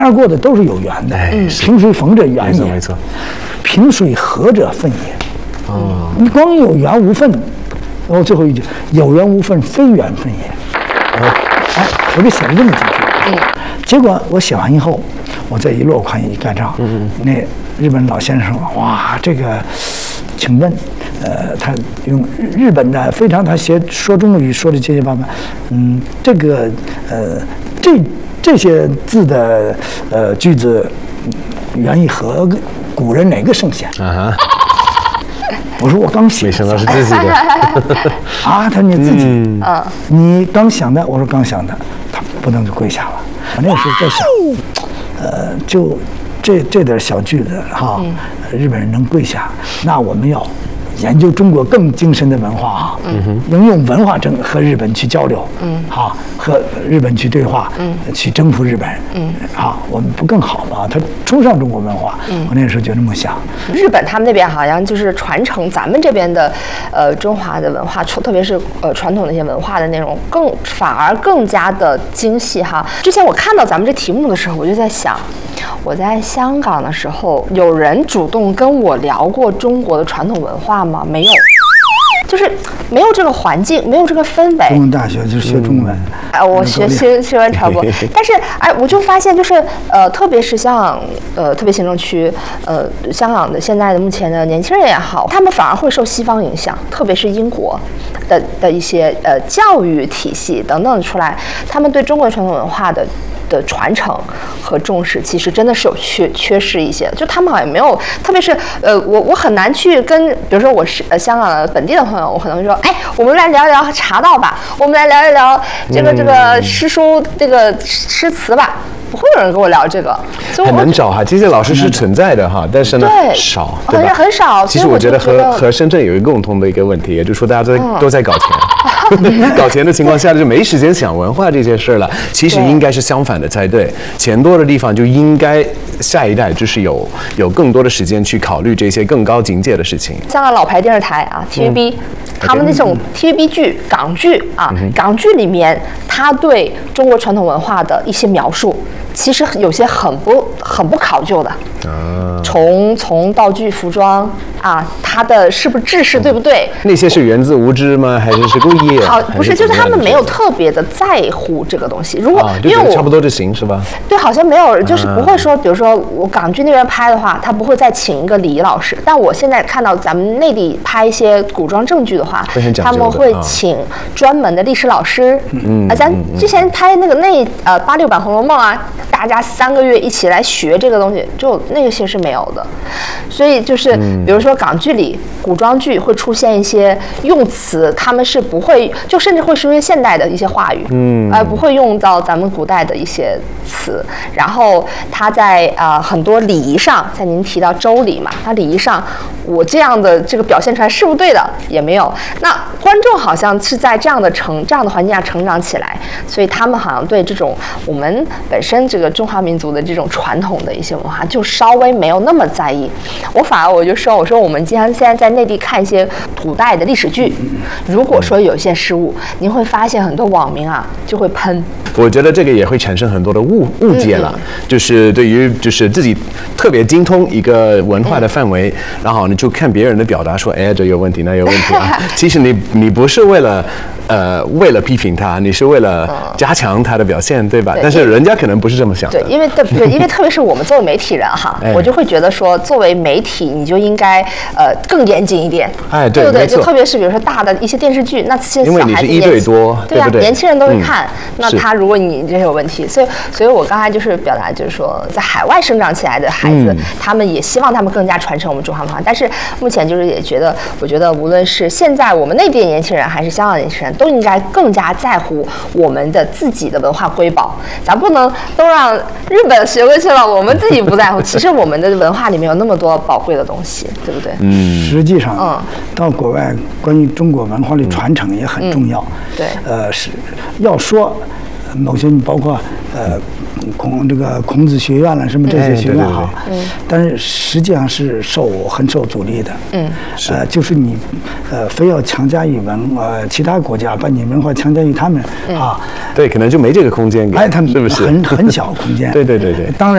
而过的都是有缘的。萍水逢者缘也， 没错。 萍水合者分也。你光有缘无分，然后最后一句有缘无分，非缘分也。我就写了这么几句。结果我写完以后，我在一落款一盖章，那日本老先生说：“哇，这个，请问，他用日本的非常，他说中国语说的结结巴巴，这个这些字的句子，原意和古人哪个圣贤？”我说我刚写， 没想到是自己的。 他说你自己，你刚想的，我说刚想的，他不能就跪下了。我那时候在想，就这点小句子日本人能跪下，那我们要研究中国更精深的文化能用文化和日本去交流，和日本去对话，去征服日本，我们不更好吗？他崇尚中国文化，我那时候就这么想。 日本他们那边好像就是传承咱们这边的中华的文化，特别是传统的一些文化的内容，反而更加的精细哈。之前我看到咱们这题目的时候，我就在想，我在香港的时候，有人主动跟我聊过中国的传统文化吗？没有，就是没有这个环境，没有这个氛围。 中文大学就是学中文， 我学新闻传播，但是我就发现就是特别是像特别行政区香港的现在的目前的年轻人也好，他们反而会受西方影响，特别是英国的一些教育体系等等出来，他们对中国传统文化的传承和重视，其实真的是有缺失一些。就他们好像没有，特别是我很难去跟，比如说我是香港的本地的朋友，我可能会说，我们来聊一聊茶道吧，我们来聊一聊这个诗书这个诗词吧。不会有人跟我聊这个， 很难找哈。这些老师是存在的哈，但是呢少，对吧？ 很少。 其实我觉得和深圳有一个共同的一个问题，也就是说大家都在搞钱，搞钱的情况下就没时间想文化这些事了。其实应该是相反的才对，钱多的地方就应该下一代就是有更多的时间去考虑这些更高境界的事情。 香港老牌电视台TVB。他们那种 TVB 剧、港剧港剧里面，他对中国传统文化的一些描述，其实有些很不考究的。从道具、服装他的是不是制式对不对？ 那些是源自无知吗？还是故意？ 不是，就是他们没有特别的在乎这个东西。如果因为我差不多就行是吧？ 对，好像没有，就是不会说，比如说我港剧那边拍的话，他不会再请一个礼仪老师。但我现在看到咱们内地拍一些古装正剧的话，他们会请专门的历史老师。咱之前拍那个86版《红楼梦》大家3个月一起来学这个东西，就那个些是没有的。所以就是比如说港剧里古装剧会出现一些用词，他们是不会，就甚至会说一些现代的一些话语，不会用到咱们古代的一些词。然后他在很多礼仪上，像您提到周礼嘛，他礼仪上我这样的这个表现出来是不是对的也没有。那观众好像是在这样的环境下成长起来，所以他们好像对这种我们本身这个中华民族的这种传统的一些文化就稍微没有那么在意。我就说我们现在在内地看一些古代的历史剧，如果说有一些失误，您会发现很多网民就会喷。 我觉得这个也会产生很多的误解了，就是对于就是自己特别精通一个文化的范围，然后你就看别人的表达说，这有问题那有问题其实你不是为了批评他，你是为了加强他的表现，对吧？但是人家可能不是这么想的。 对，因为特别是我们作为媒体人我就会觉得说，作为媒体你就应该更严谨一点，对不对？就特别是比如说大的一些电视剧，那些小孩子因为你是1对多， 对不对？年轻人都会看，那他如果你这有问题，所以我刚才就是表达就是说，在海外生长起来的孩子，他们也希望他们更加传承我们中华文化，但是目前就是也觉得，我觉得无论是现在我们内地的年轻人还是香港的年轻人，都应该更加在乎我们的自己的文化瑰宝，咱不能都让日本学过去了，我们自己不在乎。其实我们的文化里面有那么多宝贵的东西，对不对？ 实际上，到国外关于中国文化的传承也很重要。 对， 是要说某些包括孔子学院了什么这些学院但是实际上是很受阻力的。就是你非要强加于其他国家把你文化强加于他们对，可能就没这个空间给， 他们是不是？ 很小空间。 对， 当然。